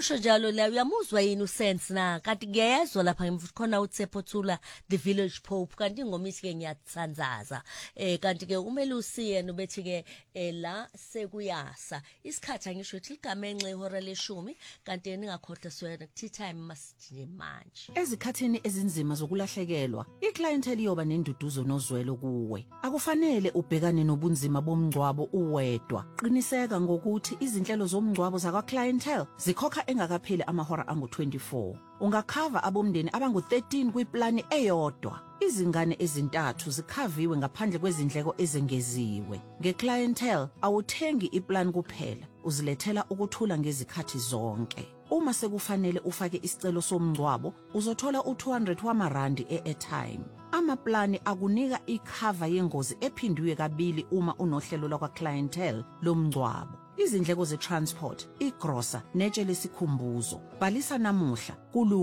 usho njalo la uyamuzwa yini usense na kanti ngiyezwa lapha ngikhona uTsephothula the village pope kanti ingoma ithi ke ngiyatsanzaza kanti ke umelusi yena ubethi ke la sekuyasa isikhathi angisho ukuthi ligamenxe ihora leshumi kanti ningakhohlwa swena tea time masijini manje ezikhathini ezinzima zokulahlekelwa iclientele yoba nenduduzo nozwelo kuwe akufanele ubhekane nobunzima bomngcwabo uwedwa qiniseka ngokuthi izinhlelo zomngcwabo zakwa clientele zikhokha engakapheli amahora angu-24 ungakhava abomndeni abangu-13 kwiplani eyodwa izingane ezintathu zikhaviwe ngaphandle kwezindleko ezengeziwe ngeclientele awuthengi iplan kuphela uzilethela ukuthula ngezikhathi zonke uma sekufanele ufake isicelo somngcwabo uzothola u200 wamarandi e-airtime amaplani akunika ikhava yengozi ephindwe kabili uma unohlelo lakwa clientele lomngcwabo izindleko ze-transport, igrosa, netshe lesikhumbuzo. Bhalisa namuhla